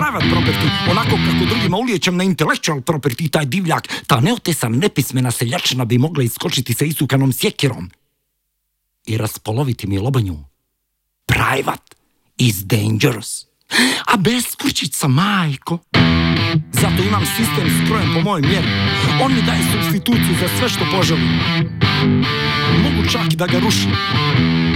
private property, onako kako drugima ulijećem na intellectual property, taj divljak, ta neotesana, nepismena seljačina bi mogla iskočiti sa isukanom sjekirom i raspoloviti mi lobanju. Private is dangerous. A beskurčica, majko. Zato imam sistem skrojen po mojoj mjeri. On mi daje supstituciju za sve što poželim. Mogu čak i da ga rušim.